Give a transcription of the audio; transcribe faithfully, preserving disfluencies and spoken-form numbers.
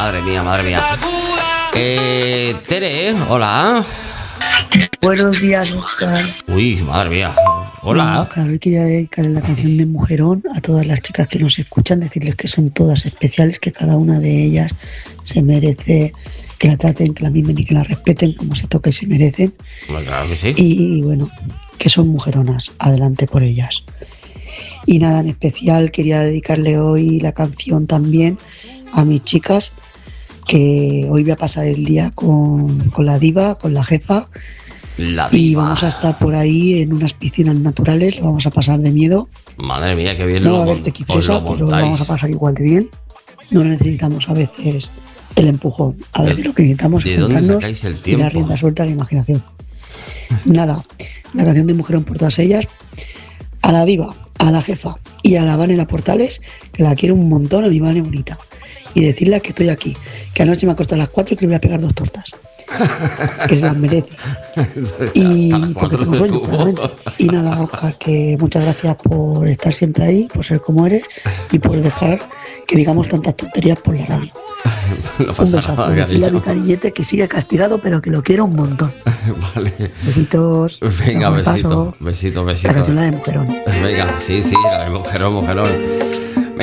Madre mía, madre mía. Eh, Tere, hola. Buenos días, Oscar. Uy, madre mía. Hola. Bueno, Oscar, hoy quería dedicarle la canción de Mujerón a todas las chicas que nos escuchan, decirles que son todas especiales, que cada una de ellas se merece que la traten, que la mimen y que la respeten como se toca y se merecen. Bueno, claro que sí. Y bueno, que son mujeronas, adelante por ellas. Y nada, en especial quería dedicarle hoy la canción también a mis chicas, que hoy voy a pasar el día con, con la diva, con la jefa. La Y diva. vamos a estar por ahí en unas piscinas naturales, lo vamos a pasar de miedo. Madre mía, qué bien No lo, va a haber mont- tequifresa, os lo pero lo montáis. vamos a pasar igual de bien. No necesitamos a veces el empujón, a veces lo que necesitamos ¿De es dónde juntarnos sacáis el y dar tiempo? rienda suelta a la imaginación. Nada, la canción de Mujerón por todas ellas, a la diva, a la jefa y a la Vanela Portales, que la quiero un montón, a mi Vane bonita. Y decirle que estoy aquí, que anoche me ha costado a las cuatro y que le voy a pegar dos tortas. Que se las merece. Y Hasta las porque cuatro tengo de sueño, tu claramente. Y nada, Oscar, que muchas gracias por estar siempre ahí, por ser como eres y por dejar que digamos tantas tonterías por la radio. No Un pasa besazo, nada, decirle a mi cariño. cariñete que sigue castigado, pero que lo quiero un montón. Vale. Besitos. Venga, Dame paso. besito, besito, La besito. canción la de Mujerón. Venga, sí, sí, la de mujerón, mujerón.